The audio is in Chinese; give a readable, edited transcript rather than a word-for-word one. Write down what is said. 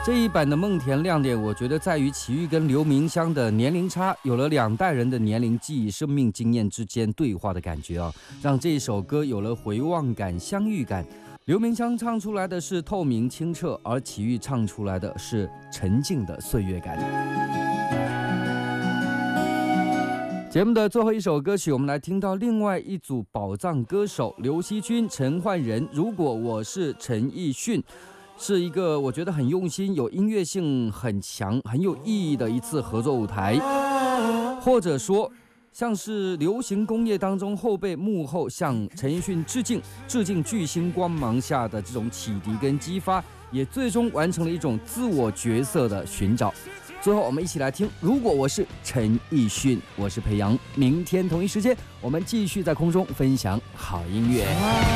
这一版的梦田亮点，我觉得在于齐豫跟刘明湘的年龄差，有了2代人的年龄记忆、生命经验之间对话的感觉啊，让这一首歌有了回望感、相遇感。刘明湘唱出来的是透明清澈，而齐豫唱出来的是沉静的岁月感。节目的最后一首歌曲，我们来听到另外一组宝藏歌手刘惜君、陈奂仁。如果我是陈奕迅，是一个我觉得很用心、有音乐性很强、很有意义的一次合作舞台，或者说像是流行工业当中后辈幕后向陈奕迅致敬巨星光芒下的这种启迪跟激发，也最终完成了一种自我角色的寻找。最后我们一起来听如果我是陈奕迅，我是裴阳。明天同一时间我们继续在空中分享好音乐。